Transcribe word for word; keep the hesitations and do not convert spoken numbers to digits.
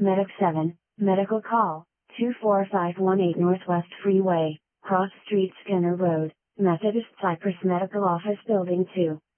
Medic seven, medical call, two four five one eight Northwest Freeway, Cross Street Skinner Road, Methodist Cypress Medical Office Building two.